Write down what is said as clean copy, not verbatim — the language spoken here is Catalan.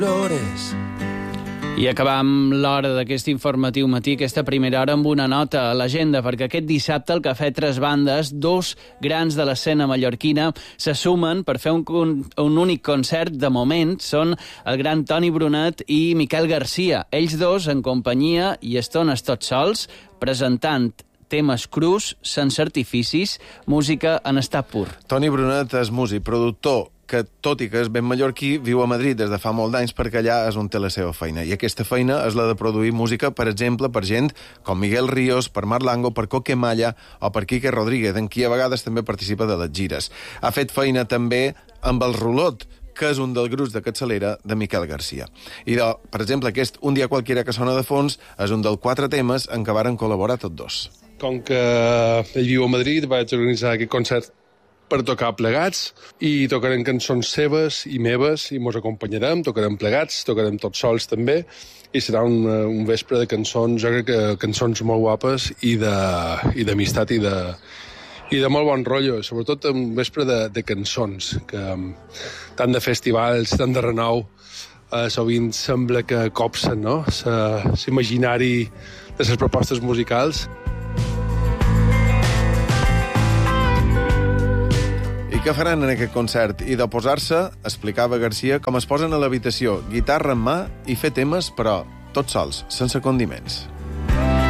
I acabam l'hora d'aquest informatiu matí, aquesta primera hora, amb una nota a l'agenda, perquè aquest dissabte al Cafè Tres Bandes, dos grans de l'escena mallorquina se sumen per fer un únic concert. De moment són el gran Toni Brunet i Miquel Garcia. Ells dos en companyia i estones tots sols, presentant temes crus, sense artificis, música en estat pur. Toni Brunet és músic, productor, que, tot i que és ben mallorquí, viu a Madrid des de fa molt d'anys perquè allà és on té la seva feina. I aquesta feina és la de produir música, per exemple, per gent com Miguel Ríos, per Marc Lango, per Coque Malla o per Quique Rodríguez, en qui a vegades també participa de les gires. Ha fet feina també amb el Rulot, que és un dels grups de capçalera de Miquel Garcia. I, per exemple, aquest Un dia qualquiera que sona de fons és un dels 4 temes en què varen col·laborar tots dos. Com que ell viu a Madrid, vaig organitzar aquest concert per tocar plegats i tocarem cançons seves i meves i mos acompanyarem, tocarem plegats, tocarem tots sols també i serà un vespre de cançons, jo crec que cançons molt guapes i d'amistat i de molt bon rotllo, sobretot un vespre de cançons, que tant de festivals, tant de renou, sovint sembla que copsen, no?, l'imaginari de les propostes musicals. I què faran en aquest concert? I de posar-se, explicava Garcia, com es posen a l'habitació, guitarra en mà i fer temes, però tots sols, sense condiments.